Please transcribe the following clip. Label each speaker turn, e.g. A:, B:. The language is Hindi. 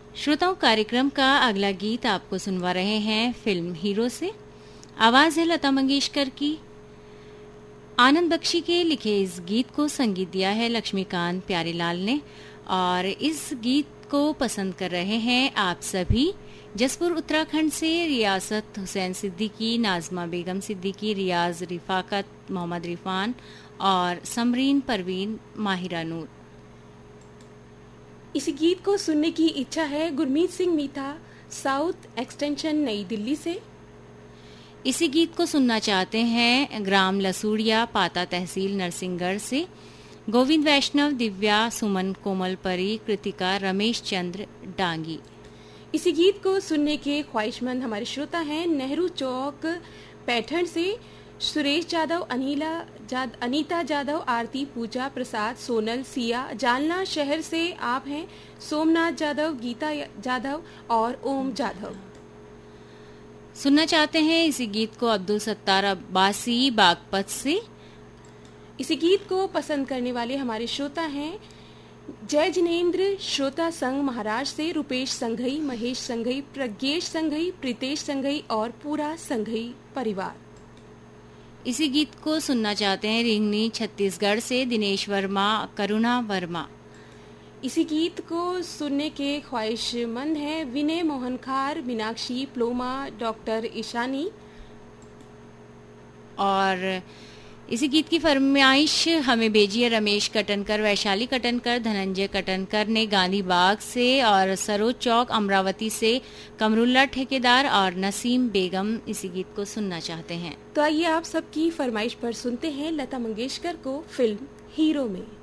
A: श्रोताओं, कार्यक्रम का अगला गीत आपको सुनवा रहे हैं फिल्म हीरो से। आवाज है लता मंगेशकर की। आनंद बख्शी के लिखे इस गीत को संगीत दिया है लक्ष्मीकांत प्यारेलाल ने, और इस गीत को पसंद कर रहे हैं आप सभी। जसपुर उत्तराखंड से रियासत हुसैन सिद्दीकी, नाजमा बेगम सिद्दीकी, रियाज रिफाकत, मोहम्मद रिफान और समरीन परवीन माहिरा नूर।
B: इस गीत को सुनने की इच्छा है गुरमीत सिंह मीठा, साउथ एक्सटेंशन, नई दिल्ली से।
A: इसी गीत को सुनना चाहते हैं ग्राम लसूड़िया, पाता तहसील, नरसिंहगढ़ से गोविंद वैष्णव, दिव्या, सुमन, कोमल परी, कृतिका, रमेश चंद्र डांगी।
B: इसी गीत को सुनने के ख्वाहिशमंद हमारे श्रोता हैं नेहरू चौक पैठण से सुरेश जाधव, अनीता जाधव, आरती, पूजा, प्रसाद, सोनल, सिया। जालना शहर से आप हैं सोमनाथ जाधव, गीता जाधव और ओम जाधव।
A: सुनना चाहते हैं इसी गीत को अब्दुल सत्तार अब्बासी, बागपत से।
B: इसी गीत को पसंद करने वाले हमारे श्रोता हैं जय जिनेन्द्र, श्रोता संघ महाराष्ट्र से Rupesh Shanghai, Mahesh Shanghai, Pradnyesh Shanghai, Pritesh Shanghai और पूरा संघई परिवार।
A: इसी गीत को सुनना चाहते हैं रिंगनी छत्तीसगढ़ से दिनेश वर्मा, करुणा वर्मा।
B: इसी गीत को सुनने के ख्वाहिशमंद हैं विनय मोहन खार, मीनाक्षी प्लोमा, डॉक्टर ईशानी।
A: और इसी गीत की फरमाइश हमें भेजी है रमेश कटनकर, वैशाली कटनकर, धनंजय कटनकर ने गांधी बाग से, और सरोज चौक अमरावती से कमरुल्ला ठेकेदार और नसीम बेगम इसी गीत को सुनना चाहते हैं।
B: तो आइए आप सबकी फरमाइश पर सुनते हैं लता मंगेशकर को फिल्म हीरो में।